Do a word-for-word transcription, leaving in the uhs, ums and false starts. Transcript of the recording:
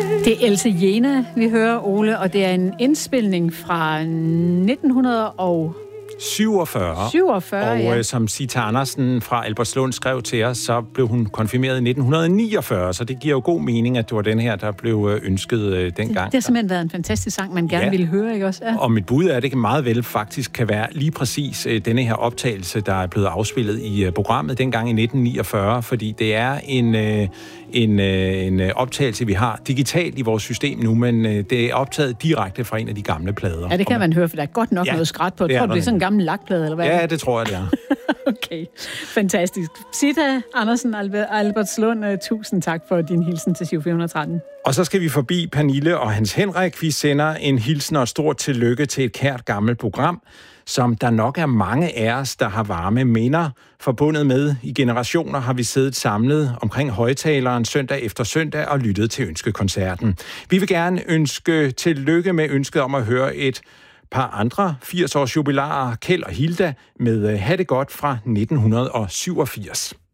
Det er Else Jena, vi hører, Ole, og det er en indspilning fra nitten syvogfyrre. syvogfyrre, og ja. øh, som Sita Andersen fra Albertslund skrev til os, så blev hun konfirmeret i nitten niogfyrre, så det giver jo god mening, at det var den her, der blev ønsket øh, dengang. Det, det har simpelthen været en fantastisk sang, man gerne ja. ville høre, ikke også? Ja. Og mit bud er, at det meget vel faktisk kan være lige præcis øh, denne her optagelse, der er blevet afspillet i øh, programmet dengang i nitten niogfyrre, fordi det er en, øh, en, øh, en optagelse, vi har digitalt i vores system nu, men øh, det er optaget direkte fra en af de gamle plader. Ja, det kan man høre, for der er godt nok ja, noget skrat på. Jeg tror, det er sådan en gammel lakplade, eller hvad? Ja, det tror jeg, det er. Okay, fantastisk. Sita Andersen, Albertslund, tusind tak for din hilsen til Giro fire hundrede og tretten. Og så skal vi forbi Pernille og Hans Henrik. Vi sender en hilsen og stort tillykke til et kært gammelt program, som der nok er mange af os, der har varme minder forbundet med. I generationer har vi siddet samlet omkring højtaleren søndag efter søndag og lyttet til ønskekoncerten. Vi vil gerne ønske tillykke med ønsket om at høre et par andre firs års jubilarer, Kjeld og Hilda, med Ha' det godt fra nitten syvogfirs.